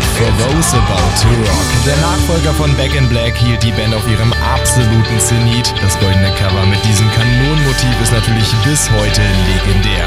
For Those About to Rock. Der Nachfolger von Back in Black hielt die Band auf ihrem absoluten Zenit. Das goldene Cover mit diesem Kanonenmotiv ist natürlich bis heute legendär.